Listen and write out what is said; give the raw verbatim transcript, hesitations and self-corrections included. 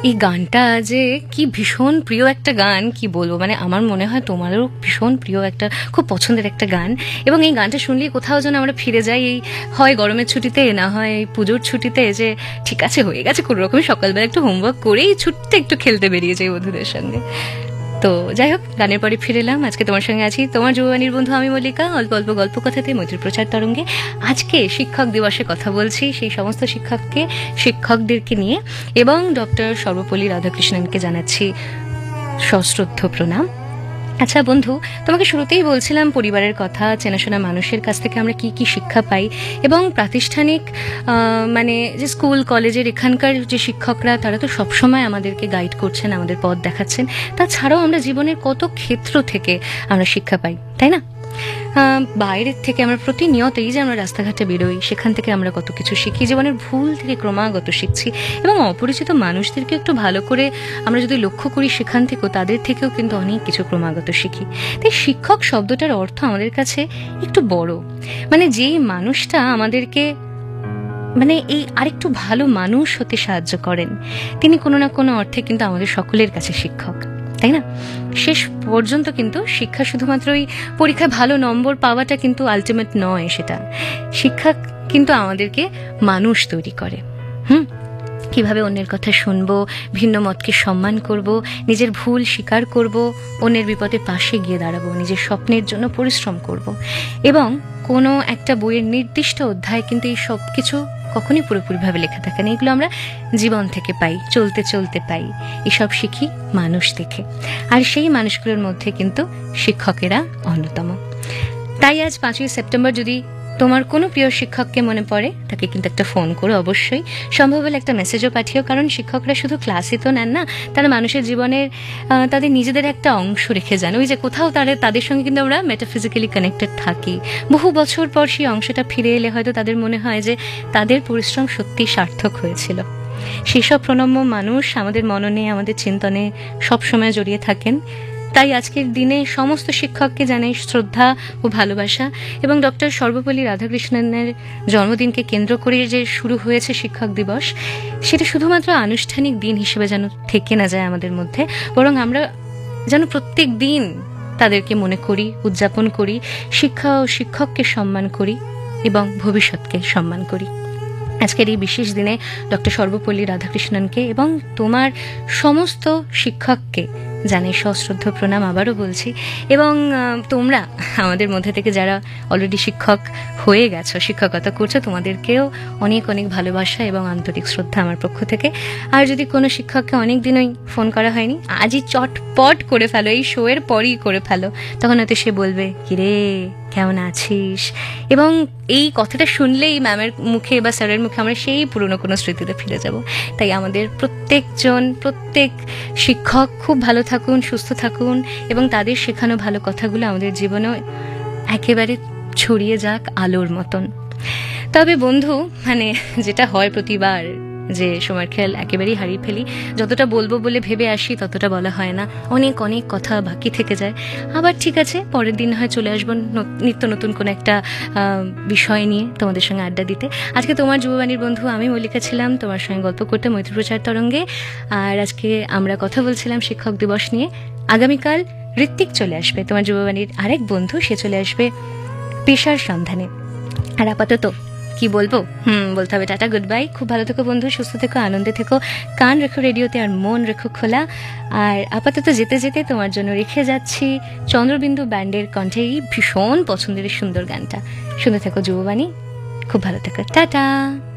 এই গানটা যে কি ভীষণ প্রিয় একটা গান, কি বলবো, মানে আমার মনে হয় তোমারও ভীষণ প্রিয় একটা, খুব পছন্দের একটা গান। এবং এই গানটা শুনলেই কোথাও যেন আমরা ফিরে যাই, এই হয় গরমের ছুটিতে, না হয় পুজোর ছুটিতে, যে ঠিক আছে হয়ে গেছে কোনো রকমের সকালবেলা একটু হোমওয়ার্ক করেই ছুটতে একটু খেলতে বেরিয়ে যাই বন্ধুদের সঙ্গে। তো যাই হোক, গানের পরে ফিরে এলাম। আজকে তোমার সঙ্গে আছি তোমার যুববাণীর বন্ধু আমি মল্লিকা, অল্প অল্প গল্প কথাতে মৈত্রী প্রচার তরঙ্গে। আজকে শিক্ষক দিবসে কথা বলছি, সেই সমস্ত শিক্ষককে, শিক্ষকদেরকে নিয়ে, এবং ডক্টর সর্বপল্লী রাধাকৃষ্ণনকে জানাচ্ছি সশ্রদ্ধ প্রণাম। আচ্ছা বন্ধু, তোমাকে শুরুতেই বলছিলাম পরিবারের কথা, চেনাশোনা মানুষের কাছ থেকে আমরা কি কি শিক্ষা পাই, এবং প্রাতিষ্ঠানিক মানে যে স্কুল কলেজের এখানকার যে শিক্ষকরা, তারা তো সবসময় আমাদেরকে গাইড করছেন, আমাদের পথ দেখাচ্ছেন। তাছাড়াও আমরা জীবনের কত ক্ষেত্র থেকে আমরা শিক্ষা পাই, তাই না? বাইরের থেকে আমরা প্রতিনিয়তই যে আমরা রাস্তাঘাটে বেরোই, সেখান থেকে আমরা কত কিছু শিখি, জীবনের ভুল থেকে ক্রমাগত শিখছি, এবং অপরিচিত মানুষদেরকে একটু ভালো করে আমরা যদি লক্ষ্য করি, সেখান থেকেও তাদের থেকেও কিন্তু অনেক কিছু ক্রমাগত শিখি। তাই শিক্ষক শব্দটার অর্থ আমাদের কাছে একটু বড়, মানে যেই মানুষটা আমাদেরকে মানে এই আরেকটু ভালো মানুষ হতে সাহায্য করেন, তিনি কোনো না কোনো অর্থে কিন্তু আমাদের সকলের কাছে শিক্ষক, তাই না? শেষ পর্যন্ত কিন্তু শিক্ষা শুধুমাত্র ওই পরীক্ষায় ভালো নম্বর পাওয়াটা কিন্তু আলটিমেট নয়, সেটা শিক্ষা কিন্তু আমাদেরকে মানুষ তৈরি করে। হুম কিভাবে অন্যের কথা শুনবো, ভিন্ন মতকে সম্মান করব, নিজের ভুল স্বীকার করব, অন্যের বিপদে পাশে গিয়ে দাঁড়াবো, নিজের স্বপ্নের জন্য পরিশ্রম করব। এবং কোনো একটা বইয়ের নির্দিষ্ট অধ্যায় কিন্তু এই সব কিছু কখনই পুরোপুরিভাবে লেখা থাকে না, এগুলো আমরা জীবন থেকে পাই, চলতে চলতে পাই, এসব শিখি মানুষ দেখে। আর সেই মানুষগুলোর মধ্যে কিন্তু শিক্ষকেরা অন্যতম। তাই আজ পাঁচই সেপ্টেম্বর যদি তোমার কোনো প্রিয় শিক্ষককে মনে পড়ে, তাকে কিন্তু একটা ফোন করো অবশ্যই, সম্ভব হলে একটা মেসেজও পাঠিও। কারণ শিক্ষকরা শুধু ক্লাসই তো নেন না, তারা মানুষের জীবনের তাদের নিজেদের একটা অংশ রেখে যান। ওই যে কোথাও তাদের তাদের সঙ্গে কিন্তু আমরা মেটাফিজিক্যালি কানেক্টেড থাকি। বহু বছর পর সেই অংশটা ফিরে এলে হয়তো তাদের মনে হয় যে তাদের পরিশ্রম সত্যি সার্থক হয়েছিল। সেসব প্রণম্য মানুষ আমাদের মননে, আমাদের চিন্তনে সবসময় জড়িয়ে থাকেন। তাই আজকের দিনে সমস্ত শিক্ষককে জানাই শ্রদ্ধা ও ভালোবাসা। এবং ডক্টর সর্বপল্লী রাধাকৃষ্ণনের জন্মদিনকে কেন্দ্র করে যে শুরু হয়েছে শিক্ষক দিবস, সেটা শুধুমাত্র আনুষ্ঠানিক দিন হিসেবে যেন থেকে না যায় আমাদের মধ্যে, বরং আমরা যেন প্রত্যেক দিন তাদেরকে মনে করি, উদযাপন করি, শিক্ষা ও শিক্ষককে সম্মান করি এবং ভবিষ্যৎকে সম্মান করি। আজকের এই বিশেষ দিনে ডক্টর সর্বপল্লী রাধাকৃষ্ণনকে এবং তোমার সমস্ত শিক্ষককে জানাই সশ্রদ্ধ প্রণাম, আবারও বলছি। এবং তোমরা আমাদের মধ্যে থেকে যারা অলরেডি শিক্ষক হয়ে গেছো, শিক্ষকতা করছো, তোমাদেরকেও অনেক অনেক ভালোবাসা এবং আন্তরিক শ্রদ্ধা আমার পক্ষ থেকে। আর যদি কোনো শিক্ষককে অনেক দিনই ফোন করা হয়নি, আজই চটপট করে ফেলো, এই শোয়ের পরই করে ফেলো, তখন হয়তো সে বলবে, কিরে কেমন আছিস? এবং এই কথাটা শুনলেই ম্যামের মুখে বা স্যারের মুখে আমরা সেই পুরনো কোনো স্মৃতিতে ফিরে যাব। তাই আমাদের প্রত্যেকজন, প্রত্যেক শিক্ষক খুব ভালো থাকুন, সুস্থ থাকুন, এবং তাদের শেখানো ভালো কথাগুলো আমাদের জীবনে একেবারে ছড়িয়ে যাক আলোর মতন। তবে বন্ধু, মানে যেটা হয় প্রতিবার, যে সময়ের খেয়াল একেবারেই হারিয়ে ফেলি, যতটা বলবো বলে ভেবে আসি ততটা বলা হয় না, অনেক অনেক কথা বাকি থেকে যায়। আবার ঠিক আছে, পরের দিন হয় চলে আসবো নিত্য নতুন কোনো একটা বিষয় নিয়ে তোমাদের সঙ্গে আড্ডা দিতে। আজকে তোমার যুববাণীর বন্ধু আমি মল্লিকা ছিলাম, তোমার সঙ্গে গল্প করতে মৈত্রী প্রচার তরঙ্গে। আর আজকে আমরা কথা বলছিলাম শিক্ষক দিবস নিয়ে। আগামীকাল ঋত্বিক চলে আসবে, তোমার যুববাণীর আরেক বন্ধু, সে চলে আসবে পেশার সন্ধানে। আর আপাতত কি বলবো, হুম বলতে হবে টাটা, গুড বাই। খুব ভালো থেকো বন্ধু, সুস্থ থেকো, আনন্দে থেকো, কান রেখো রেডিওতে আর মন রেখো খোলা। আর আপাতত যেতে যেতে তোমার জন্য রেখে যাচ্ছি চন্দ্রবিন্দু ব্যান্ডের কণ্ঠে এই ভীষণ পছন্দের সুন্দর গানটা। শুনতে থেকো যুববাণী, খুব ভালো থেকো, টাটা।